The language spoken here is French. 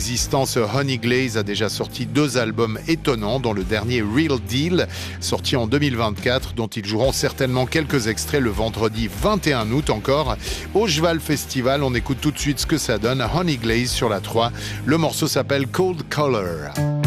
l'existence, Honey Glaze a déjà sorti 2 albums étonnants, dont le dernier Real Deal, sorti en 2024, dont ils joueront certainement quelques extraits le vendredi 21 août encore au Jval Festival. On écoute tout de suite ce que ça donne. Honey Glaze sur la 3. Le morceau s'appelle Cold Color.